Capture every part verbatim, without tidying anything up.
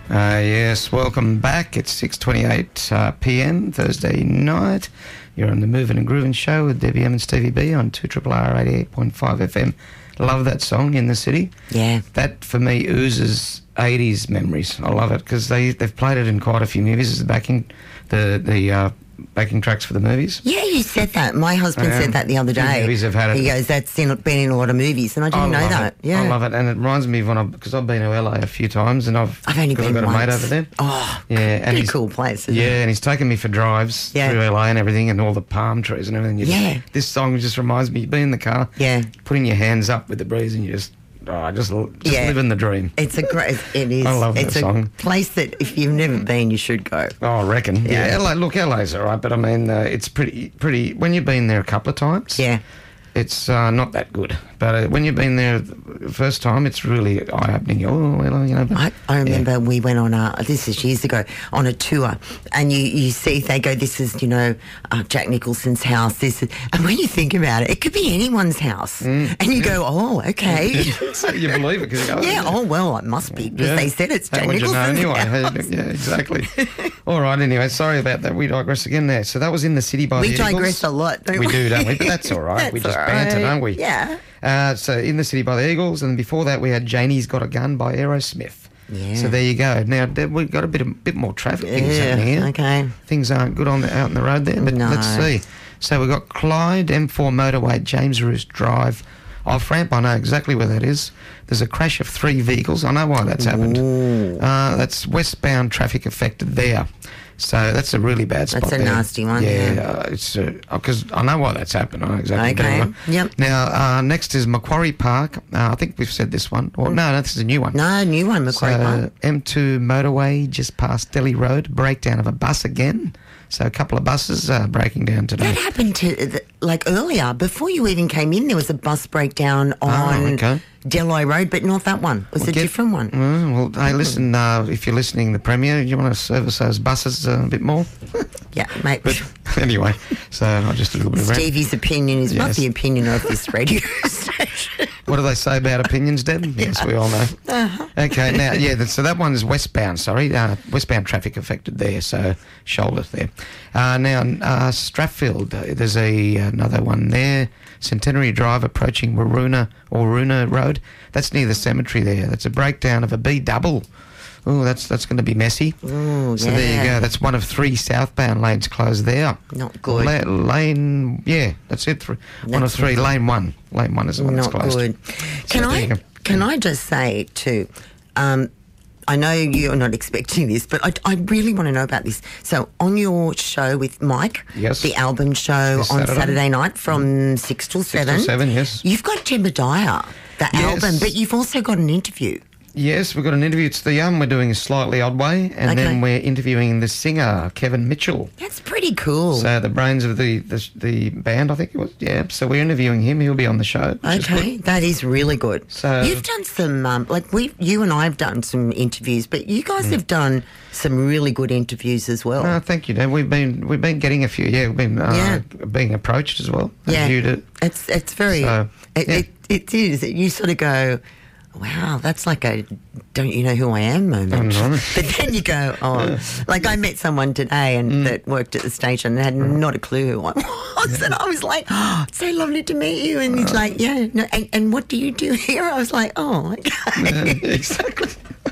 Uh, yes, welcome back. It's six twenty-eight uh, p m Thursday night. You're on the Moving and Grooving Show with Debbie M and Stevie B on two R R R eighty-eight point five F M. Love that song, In the City. Yeah. That, for me, oozes eighties memories. I love it because they, they've played it in quite a few movies as the backing, the, the uh, backing tracks for the movies. Yeah, you said that. My husband Yeah. said that the other Few day. movies have had it. He goes, that's in, been in a lot of movies, and I didn't I know love that. It. Yeah. I love it, and it reminds me of when I, because I've been to L A a few times, and I've, I've only 'cause been I've got once. a mate over there. Oh, yeah, and pretty he's cool place, isn't yeah, it? and he's taken me for drives Yeah. through L A and everything, and all the palm trees and everything. You Yeah. just, this song just reminds me. You be in the car, Yeah. putting your hands up with the breeze, and you just, oh, just, just Yeah. living the dream. It's a great, it is. I love it's that a song. place that if you've never been, you should go. Oh, I reckon. Yeah, Yeah. L A. Look, L A's all right, but I mean, uh, it's pretty, pretty. When you've been there a couple of times, Yeah. it's uh, not that good. But uh, when you've been there the first time, it's really eye-opening. Oh, well, you know. But, I, I remember yeah. we went on a, this is years ago, on a tour, and you, you see, they go, this is, you know, uh, Jack Nicholson's house, this is, and when you think about it, it could be anyone's house. Mm. And you go, oh, okay. So you believe it because you go, yeah, oh, oh, well, it must be, because Yeah. they said it's How Jack would you know Nicholson's anyway? house. Yeah, exactly. All right, anyway, sorry about that. We digress again there. So that was In the City by We the digress Eagles. a lot, don't we? We do, don't we? But that's all right. That's we just all banter, right. don't we? Yeah. Uh, so In the City by the Eagles, and before that we had Janie's Got a Gun by Aerosmith. Yeah. So there you go. Now Deb, we've got a bit of, bit more traffic things happening here. okay. Things aren't good on the, out on the road there, but No. let's see. So we've got Clyde, M four motorway, James Roos Drive, off ramp. I know exactly where that is. There's a crash of three vehicles. I know why that's happened. Ooh. Uh, that's westbound traffic affected there. So that's a really bad spot That's a there. nasty one, Yeah, yeah. uh, it's because I know why that's happened. I know exactly. Okay, where. yep. Now uh, next is Macquarie Park. Uh, I think we've said this one. Or no, no, this is a new one. No, new one, Macquarie So, Park. M two motorway just past Delhi Road. Breakdown of a bus again. So a couple of buses uh, breaking down today. That happened to, the- like, earlier, before you even came in, there was a bus breakdown on Oh, okay. Delhi Road, but not that one. It was Well, a get- different one. Mm, well, hey, listen, uh, if you're listening, the Premier, you want to service those buses uh, a bit more? Yeah, mate. But anyway, so I just did a little bit of rant. Stevie's opinion is not Yes. the opinion of this radio station. What do they say about opinions, Deb? Yes, we all know. Uh-huh. Okay, now, yeah, th- so that one is westbound, sorry. Uh, westbound traffic affected there, so shoulder there. Uh, now, uh, Strathfield, uh, there's a another one there. Centenary Drive approaching Waruna, or Waruna Road. That's near the cemetery there. That's a breakdown of a B double. Oh, that's that's going to be messy. Ooh, So there you yeah. go. That's one of three southbound lanes closed there. Not good. La- lane, yeah, that's it. Three, one of That's three. Lane one. Lane one is the one Not that's closed. good. Can there you I go. can I just say too, um, I know you're not expecting this, but I, I really want to know about this. So on your show with Mike, Yes. the album show This on Saturday. Saturday, night from six till Six seven. till seven, yes. You've got Jebediah, the Yes. album, but you've also got an interview. Yes, we've got an interview. It's the um, we're doing a slightly odd way, and Okay. then we're interviewing the singer Kevin Mitchell. That's pretty cool. So the brains of the, the the band, I think it was. Yeah. So we're interviewing him. He'll be on the show. which is Okay, good. that is really good. So- You've done some, um, like we, you and I have done some interviews, but you guys have done some really good interviews as well. Oh, thank you, Dan. We've been we've been getting a few. Yeah, we've been uh, Yeah. being approached as well. yeah, Reviewed it. it's it's very, So, it, yeah. it, it is. You sort of go, wow, that's like a don't you know who I am moment. I know. But then you go, oh, like I met someone today and Mm. that worked at the station and had not a clue who I was, and I was like, oh, it's so lovely to meet you, and he's like, yeah, no, and, and what do you do here? I was like, oh, okay. Yeah, exactly.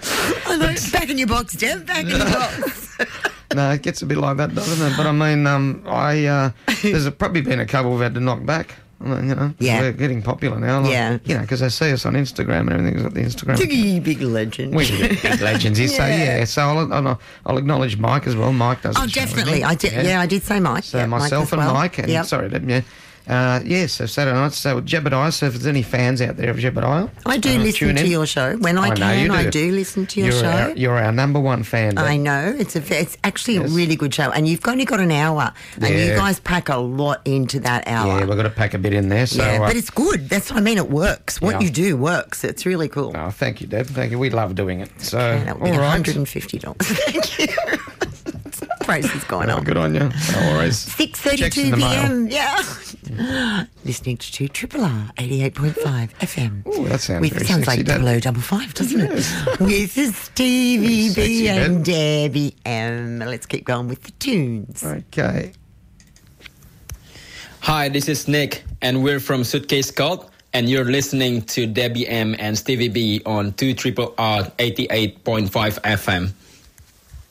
I thought, back in your box, Deb, back in your box. No, it gets a bit like that, doesn't it? But I mean, um, I uh, there's probably been a couple we've had to knock back. I mean, you know, Yeah. we're getting popular now. Like, Yeah. you know, because they see us on Instagram and everything's got the Instagram. Big, big legend. We're big legends here, so Yeah. yeah. So I'll, I'll, I'll acknowledge Mike as well. Mike does. Oh, the show, doesn't definitely. he? I did. Yeah. I did say Mike. So Yeah, Mike myself as and well. Mike, and Yep. sorry, Deb, yeah. Uh, yeah, so Saturday night, so Jebediah, so if there's any fans out there of Jebediah, I do uh, listen tune to in. your show. When I, I know can, you do. I do listen to your you're show. Our, you're our number one fan, Deb. I know. It's a it's actually Yes. a really good show. And you've only got an hour. And you Yeah. guys pack a lot into that hour. Yeah, we've got to pack a bit in there. So, Yeah, uh, but it's good. That's what I mean. It works. What Yeah. you do works. It's really cool. oh, thank you, Deb. Thank you. We love doing it. So, And that would be all one right. hundred and fifty dollars. Thank you. Price is going Oh, up. good on you. No worries. Six Checks thirty-two in the mail. p.m. Yeah. Listening to two Triple R eighty-eight point five F M. Oh, that sounds With, very sounds sexy, like doesn't double it? O double five, doesn't it? With Stevie Sexy, B doesn't and Debbie M. Let's keep going with the tunes. Okay. Hi, this is Nick, and we're from Suitcase Cult, and you're listening to Debbie M and Stevie B on two Triple R eighty-eight point five F M.